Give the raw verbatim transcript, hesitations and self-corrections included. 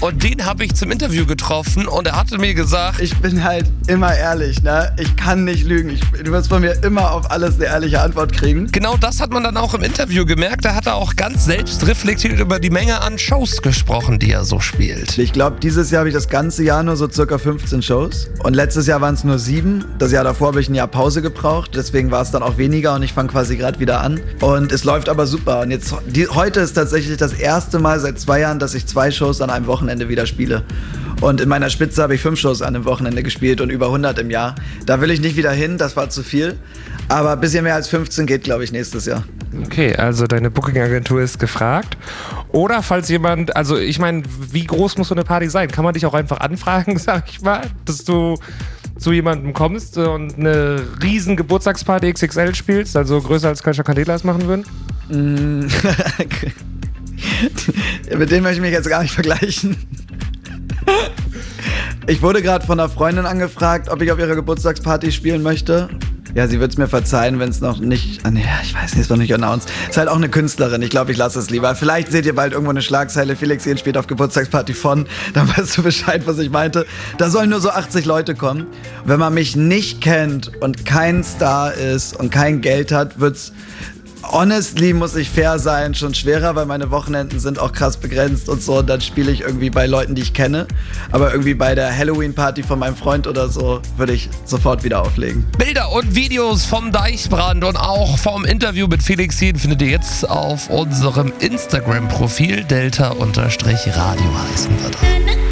und den habe ich zum Interview getroffen und er hatte mir gesagt... Ich bin halt immer ehrlich, ne? Ich kann nicht lügen. Ich, du wirst von mir immer auf alles eine ehrliche Antwort kriegen. Genau das hat man dann auch im Interview gemerkt. Da hat er auch ganz selbst reflektiert über die Menge an Shows gesprochen, die er so spielt. Ich glaube, dieses Jahr habe ich das ganze Jahr nur so circa fünfzehn Shows. Und letztes Jahr waren es nur sieben. Das Jahr davor habe ich ein Jahr Pause gebraucht. Deswegen war es dann auch weniger und ich fange quasi gerade wieder an. Und es läuft aber super. Und jetzt, die, heute ist tatsächlich das erste Mal seit zwei Jahren, dass ich zwei Shows an einem Wochenende wieder spiele. Und in meiner Spitze habe ich fünf Shows an einem Wochenende gespielt und über hundert im Jahr. Da will ich nicht wieder hin, das war zu viel. Aber ein bisschen mehr als fünfzehn geht, glaube ich, nächstes Jahr. Okay, also deine Booking-Agentur ist gefragt. Oder falls jemand, also ich meine, wie groß muss so eine Party sein? Kann man dich auch einfach anfragen, sag ich mal, dass du zu jemandem kommst und eine riesen Geburtstagsparty X X L spielst, also größer als Kölscher Kandilas machen würden? Mm. Mit dem möchte ich mich jetzt gar nicht vergleichen. Ich wurde gerade von einer Freundin angefragt, ob ich auf ihrer Geburtstagsparty spielen möchte. Ja, sie wird es mir verzeihen, wenn es noch nicht... Nee, ich weiß nicht, ist noch nicht announced. Ist halt auch eine Künstlerin, ich glaube, ich lasse es lieber. Vielleicht seht ihr bald irgendwo eine Schlagzeile, Felix Jähn spielt auf Geburtstagsparty von. Dann weißt du Bescheid, was ich meinte. Da sollen nur so achtzig Leute kommen. Wenn man mich nicht kennt und kein Star ist und kein Geld hat, wird's... Honestly, muss ich fair sein, schon schwerer, weil meine Wochenenden sind auch krass begrenzt und so. Und dann spiele ich irgendwie bei Leuten, die ich kenne. Aber irgendwie bei der Halloween-Party von meinem Freund oder so würde ich sofort wieder auflegen. Bilder und Videos vom Deichbrand und auch vom Interview mit Felix Jähn findet ihr jetzt auf unserem Instagram-Profil. Delta-Radio heißen wir da.